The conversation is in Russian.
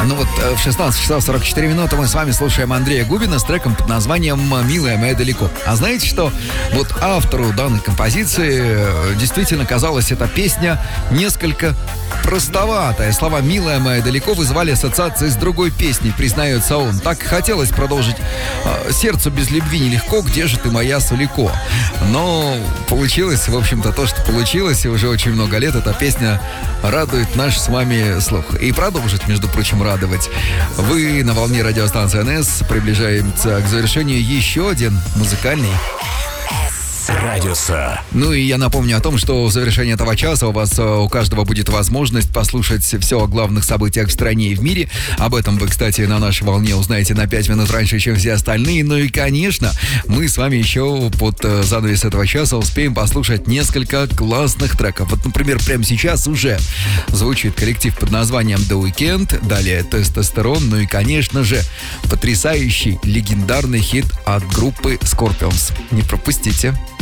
Ну вот в 16 часов 44 минуты мы с вами слушаем Андрея Губина с треком под названием «Милая моя далеко». А знаете что? Вот автору данной композиции действительно казалась эта песня несколько простоватая. Слова «Милая моя далеко» вызвали ассоциации с другой песней, признается он. Так хотелось продолжить «Сердцу без любви нелегко, где же ты моя Солико». Но получилось, в общем-то, то, что получилось, и уже очень много лет эта песня радует наш с вами слух. И продолжит, между прочим, радовать. Вы на волне радиостанции НС. Приближаемся к завершению еще один музыкальный Радиуса. Ну и я напомню о том, что в завершении этого часа у каждого будет возможность послушать все о главных событиях в стране и в мире. Об этом вы, кстати, на нашей волне узнаете на 5 минут раньше, чем все остальные. Ну и, конечно, мы с вами еще под занавес этого часа успеем послушать несколько классных треков. Вот, например, прямо сейчас уже звучит коллектив под названием The Weeknd, далее Тестостерон, ну и, конечно же, потрясающий легендарный хит от группы Scorpions. Не пропустите.